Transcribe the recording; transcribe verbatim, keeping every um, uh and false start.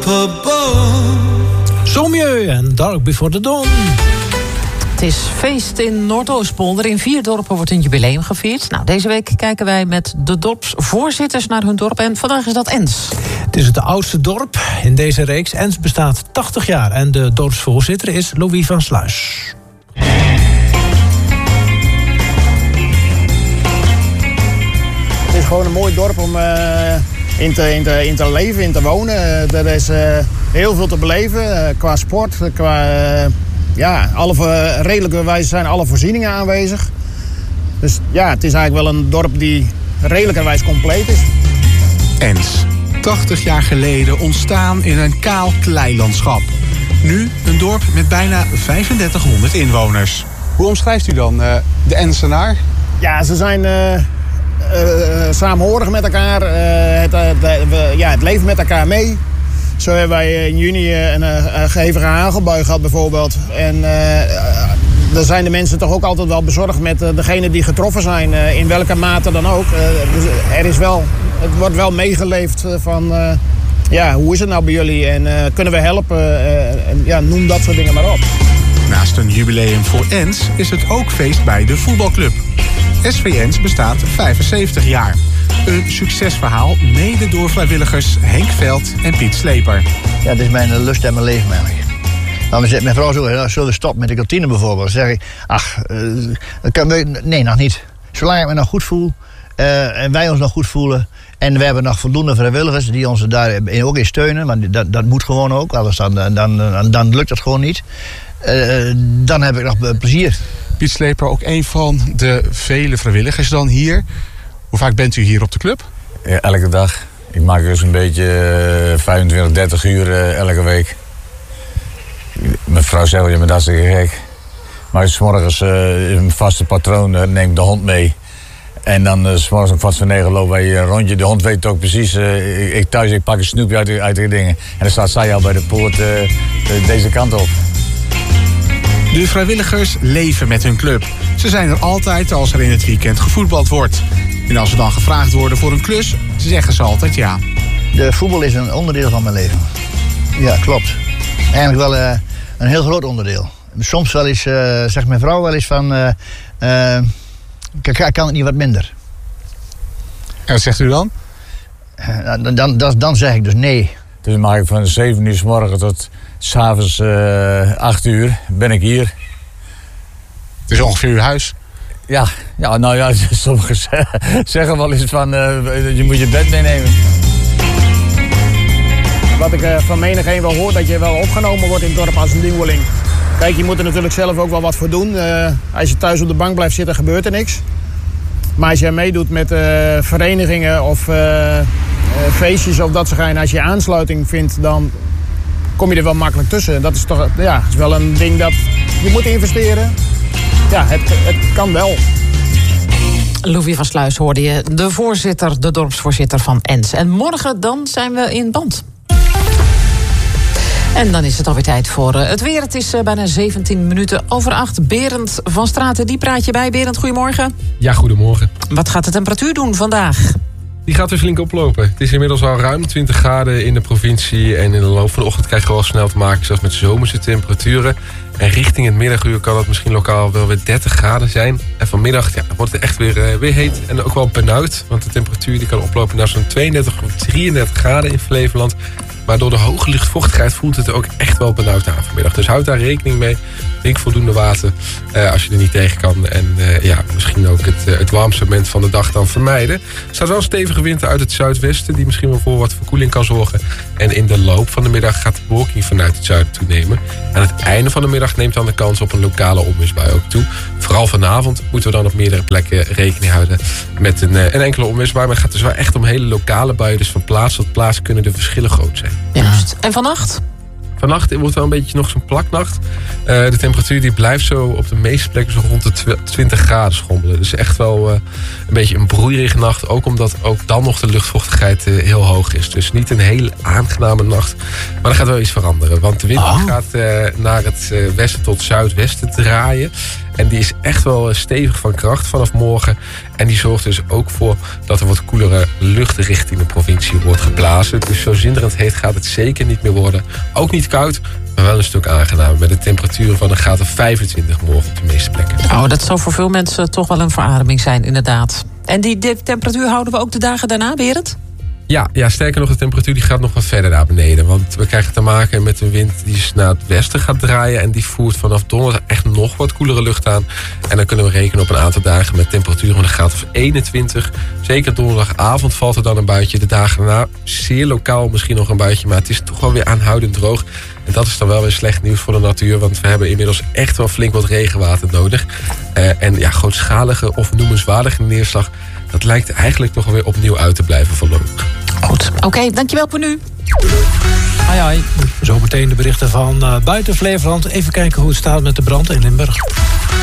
above. Sommieu en Dark Before the Dawn. Het is feest in Noordoostpolder. In vier dorpen wordt een jubileum gevierd. Nou, deze week kijken wij met de dorpsvoorzitters naar hun dorp. En vandaag is dat Ens. Het is het oudste dorp in deze reeks. Ens bestaat tachtig jaar en de dorpsvoorzitter is Louis van Sluis. Het is gewoon een mooi dorp om uh, in, te, in, te, in te leven, in te wonen. Uh, er is uh, heel veel te beleven uh, qua sport, qua... Uh, Ja, alle, redelijkerwijs zijn alle voorzieningen aanwezig. Dus ja, het is eigenlijk wel een dorp die redelijkerwijs compleet is. Ens, tachtig jaar geleden ontstaan in een kaal kleilandschap. Nu een dorp met bijna vijfendertighonderd inwoners. Hoe omschrijft u dan uh, de Ensenaar? Ja, ze zijn uh, uh, saamhorig met elkaar. Uh, het, uh, de, we, ja, het leven met elkaar mee. Zo hebben wij in juni een, een gehevige hagelbui gehad bijvoorbeeld. En uh, daar zijn de mensen toch ook altijd wel bezorgd met uh, degenen die getroffen zijn. Uh, in welke mate dan ook. Uh, dus er is wel, het wordt wel meegeleefd van... Uh, ja, hoe is het nou bij jullie? En uh, kunnen we helpen? Uh, en, ja, noem dat soort dingen maar op. Naast een jubileum voor Ens is het ook feest bij de voetbalclub. S V Ens bestaat vijfenzeventig jaar. Een succesverhaal, mede door vrijwilligers Henk Veld en Piet Sleper. Ja, het is mijn lust en mijn leven eigenlijk. Dan zegt mijn vrouw zo, zullen we stoppen met de kantine bijvoorbeeld? Dan zeg ik, ach, uh, kan we, nee, nog niet. Zolang ik me nog goed voel uh, en wij ons nog goed voelen... en we hebben nog voldoende vrijwilligers die ons daar ook in steunen... want dat, dat moet gewoon ook, anders dan, dan, dan, dan lukt het gewoon niet... Uh, dan heb ik nog plezier. Piet Sleper, ook een van de vele vrijwilligers dan hier... Hoe vaak bent u hier op de club? Ja, elke dag. Ik maak dus een beetje uh, vijfentwintig, dertig uur uh, elke week. Mijn vrouw zegt, je bent hartstikke gek. Maar 's morgens uh, een vaste patroon uh, neemt de hond mee. En dan uh, 's morgens om kwart voor negen lopen wij een rondje. De hond weet ook precies, uh, ik thuis ik pak een snoepje uit de, uit de dingen. En dan staat zij al bij de poort uh, de, deze kant op. De vrijwilligers leven met hun club. Ze zijn er altijd als er in het weekend gevoetbald wordt. En als ze dan gevraagd worden voor een klus, zeggen ze altijd ja. De voetbal is een onderdeel van mijn leven. Ja, klopt. Eigenlijk wel uh, een heel groot onderdeel. Soms wel eens, uh, zegt mijn vrouw wel eens van... Uh, uh, kan het niet wat minder? En wat zegt u dan? Uh, dan, dan, dan zeg ik dus nee. Dus dan maak ik van zeven uur 's morgen tot 's avonds uh, acht uur ben ik hier. Het is ongeveer uw huis? Ja, ja nou ja, sommigen zeggen wel eens van uh, je moet je bed meenemen. Wat ik uh, van menig een wel hoor, dat je wel opgenomen wordt in het dorp als een nieuweling. Kijk, je moet er natuurlijk zelf ook wel wat voor doen. Uh, als je thuis op de bank blijft zitten, gebeurt er niks. Maar als jij meedoet met uh, verenigingen of uh, uh, feestjes of dat soort dingen, als je aansluiting vindt, dan kom je er wel makkelijk tussen. Dat is toch ja, is wel een ding dat je moet investeren. Ja, het, het kan wel. Louis van Sluis hoorde je, de voorzitter, de dorpsvoorzitter van Ens. En morgen dan zijn we in band. En dan is het alweer tijd voor uh, het weer. Het is uh, bijna zeventien minuten over acht. Berend van Straten, die praat je bij. Berend, goedemorgen. Ja, goedemorgen. Wat gaat de temperatuur doen vandaag? Die gaat weer flink oplopen. Het is inmiddels al ruim twintig graden in de provincie. En in de loop van de ochtend krijg je wel snel te maken zelfs met zomerse temperaturen. En richting het middaguur kan het misschien lokaal wel weer dertig graden zijn. En vanmiddag ja, wordt het echt weer, uh, weer heet en ook wel benauwd. Want de temperatuur die kan oplopen naar zo'n tweeëndertig of drieëndertig graden in Flevoland. Maar door de hoge luchtvochtigheid voelt het er ook echt wel benauwd aan vanmiddag. Dus houd daar rekening mee. Drink voldoende water uh, als je er niet tegen kan. En uh, ja, misschien ook het, uh, het warmste moment van de dag dan vermijden. Er staat wel een stevige wind uit het zuidwesten, die misschien wel voor wat verkoeling kan zorgen. En in de loop van de middag gaat de bewolking vanuit het zuiden toenemen. Aan het einde van de middag neemt dan de kans op een lokale onweersbui ook toe. Vooral vanavond moeten we dan op meerdere plekken rekening houden met een, een enkele onweersbui. Maar het gaat dus wel echt om hele lokale buien. Dus van plaats tot plaats kunnen de verschillen groot zijn. Juist. En vannacht? Vannacht wordt wel een beetje nog zo'n plaknacht. Uh, de temperatuur die blijft zo op de meeste plekken zo rond de twintig graden schommelen. Dus echt wel uh, een beetje een broeierige nacht. Ook omdat ook dan nog de luchtvochtigheid uh, heel hoog is. Dus niet een hele aangename nacht. Maar er gaat wel iets veranderen. Want de wind oh. gaat uh, naar het uh, westen tot zuidwesten draaien. En die is echt wel stevig van kracht vanaf morgen. En die zorgt dus ook voor dat er wat koelere lucht richting de provincie wordt geblazen. Dus zo zinderend heet gaat het zeker niet meer worden. Ook niet koud, maar wel een stuk aangenaam. Met een temperatuur van een graad of vijfentwintig morgen op de meeste plekken. Oh, dat zal voor veel mensen toch wel een verademing zijn, inderdaad. En die, die temperatuur houden we ook de dagen daarna, Berend? Ja, ja, sterker nog, de temperatuur die gaat nog wat verder naar beneden. Want we krijgen te maken met een wind die dus naar het westen gaat draaien. En die voert vanaf donderdag echt nog wat koelere lucht aan. En dan kunnen we rekenen op een aantal dagen met temperaturen van een graad of eenentwintig. Zeker donderdagavond valt er dan een buitje. De dagen daarna zeer lokaal misschien nog een buitje. Maar het is toch wel weer aanhoudend droog. En dat is dan wel weer slecht nieuws voor de natuur. Want we hebben inmiddels echt wel flink wat regenwater nodig. Uh, en ja, grootschalige of noemenswaardige neerslag, dat lijkt eigenlijk toch weer opnieuw uit te blijven voorlopig. Goed, oké, okay, dankjewel voor nu. Hoi, hoi. Zometeen de berichten van uh, buiten Flevoland. Even kijken hoe het staat met de brand in Limburg.